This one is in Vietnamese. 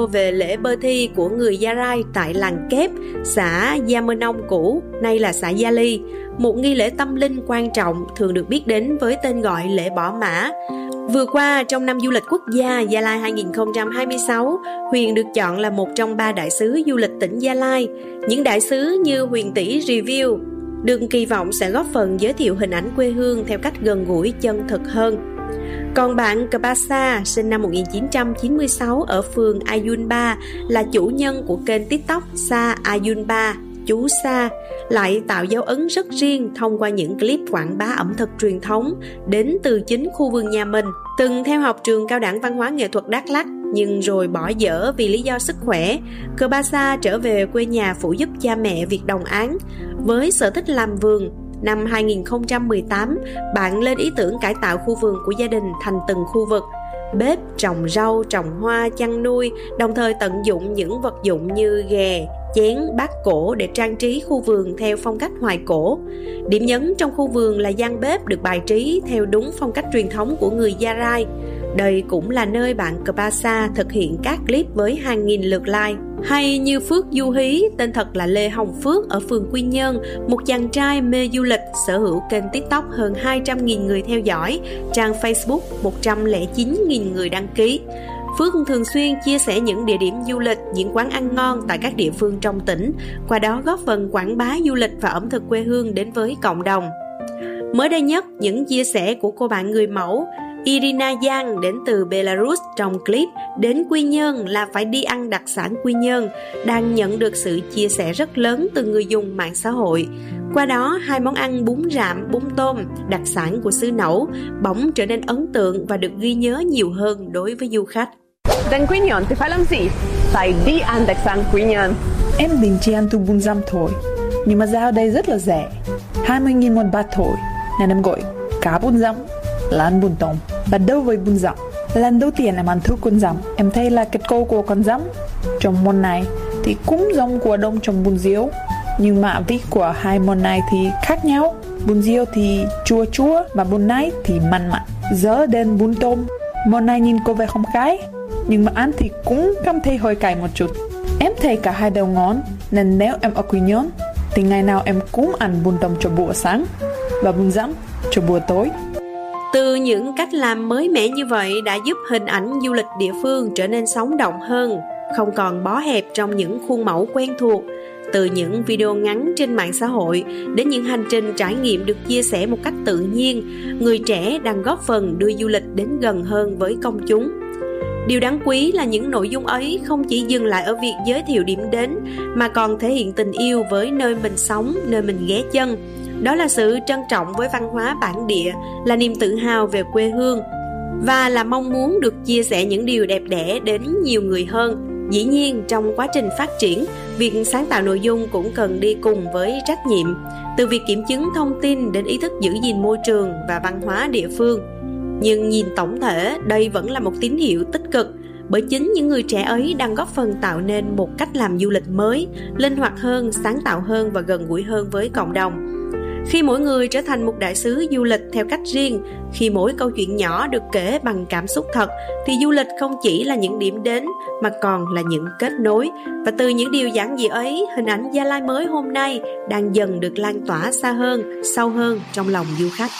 về lễ bơ thi của người Gia Rai tại làng Kép, xã Gia Mơ Nông cũ, nay là xã Gia Ly, một nghi lễ tâm linh quan trọng thường được biết đến với tên gọi lễ bỏ mã. Vừa qua, trong năm du lịch quốc gia Gia Lai 2026, Huyền được chọn là một trong 3 đại sứ du lịch tỉnh Gia Lai. Những đại sứ như Huyền Tỷ Review được kỳ vọng sẽ góp phần giới thiệu hình ảnh quê hương theo cách gần gũi, chân thực hơn. Còn bạn Kbasa, sinh năm 1996 ở phường Ayunpa, là chủ nhân của kênh TikTok Sa Ayunpa, chú Sa, lại tạo dấu ấn rất riêng thông qua những clip quảng bá ẩm thực truyền thống đến từ chính khu vườn nhà mình. Từng theo học trường cao đẳng văn hóa nghệ thuật Đắk Lắk nhưng rồi bỏ dở vì lý do sức khỏe, Kbasa trở về quê nhà phụ giúp cha mẹ việc đồng áng. Với sở thích làm vườn, năm 2018, bạn lên ý tưởng cải tạo khu vườn của gia đình thành từng khu vực, bếp, trồng rau, trồng hoa, chăn nuôi, đồng thời tận dụng những vật dụng như ghè, chén, bát cổ để trang trí khu vườn theo phong cách hoài cổ. Điểm nhấn trong khu vườn là gian bếp được bài trí theo đúng phong cách truyền thống của người Gia Rai. Đây cũng là nơi bạn Kbasa thực hiện các clip với hàng nghìn lượt like. Hay như Phước Du Hí, tên thật là Lê Hồng Phước ở phường Quy Nhơn, một chàng trai mê du lịch, sở hữu kênh TikTok hơn 200.000 người theo dõi, trang Facebook 109.000 người đăng ký. Phước thường xuyên chia sẻ những địa điểm du lịch, những quán ăn ngon tại các địa phương trong tỉnh, qua đó góp phần quảng bá du lịch và ẩm thực quê hương đến với cộng đồng. Mới đây nhất, những chia sẻ của cô bạn người mẫu Irina Giang đến từ Belarus trong clip đến Quy Nhơn là phải đi ăn đặc sản Quy Nhơn đang nhận được sự chia sẻ rất lớn từ người dùng mạng xã hội. Qua đó, 2 món ăn bún rạm, bún tôm, đặc sản của xứ Nẫu bỗng trở nên ấn tượng và được ghi nhớ nhiều hơn đối với du khách. Đến Quy Nhơn thì phải làm gì? Phải đi ăn đặc sản Quy Nhơn. Em định chỉ ăn từ bún rạm thôi, nhưng mà giá ở đây rất là rẻ, 20.000 một bát thôi, nên em gọi cả bún rạm là ăn bún tôm. Và đối với bún rạm, lần đầu tiên em ăn thử con rạm, em thấy là kết cấu của con rạm trong món này thì cũng giống của đông trong bún riêu, nhưng mà vị của hai món này thì khác nhau. Bún riêu thì chua chua và bún này thì mặn mặn. Giờ đến bún tôm, món này nhìn có vẻ không cay, nhưng mà ăn thì cũng cảm thấy hơi cay một chút. Em thấy cả hai đều ngon, nên nếu em ở Quy Nhơn thì ngày nào em cũng ăn bún tôm cho bữa sáng và bún rạm cho bữa tối. Từ những cách làm mới mẻ như vậy đã giúp hình ảnh du lịch địa phương trở nên sống động hơn, không còn bó hẹp trong những khuôn mẫu quen thuộc. Từ những video ngắn trên mạng xã hội đến những hành trình trải nghiệm được chia sẻ một cách tự nhiên, người trẻ đang góp phần đưa du lịch đến gần hơn với công chúng. Điều đáng quý là những nội dung ấy không chỉ dừng lại ở việc giới thiệu điểm đến, mà còn thể hiện tình yêu với nơi mình sống, nơi mình ghé chân. Đó là sự trân trọng với văn hóa bản địa, là niềm tự hào về quê hương và là mong muốn được chia sẻ những điều đẹp đẽ đến nhiều người hơn. Dĩ nhiên, trong quá trình phát triển, việc sáng tạo nội dung cũng cần đi cùng với trách nhiệm, từ việc kiểm chứng thông tin đến ý thức giữ gìn môi trường và văn hóa địa phương. Nhưng nhìn tổng thể, đây vẫn là một tín hiệu tích cực, bởi chính những người trẻ ấy đang góp phần tạo nên một cách làm du lịch mới, linh hoạt hơn, sáng tạo hơn và gần gũi hơn với cộng đồng. Khi mỗi người trở thành một đại sứ du lịch theo cách riêng, khi mỗi câu chuyện nhỏ được kể bằng cảm xúc thật, thì du lịch không chỉ là những điểm đến mà còn là những kết nối. Và từ những điều giản dị ấy, hình ảnh Gia Lai mới hôm nay đang dần được lan tỏa xa hơn, sâu hơn trong lòng du khách.